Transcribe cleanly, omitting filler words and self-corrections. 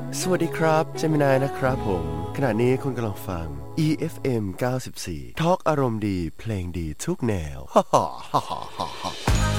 สวัสดีครับเจมินายนะครับผมขณะนี้คุณกำลังฟัง EFM 94ทอล์กอารมณ์ดีเพลงดีทุกแนว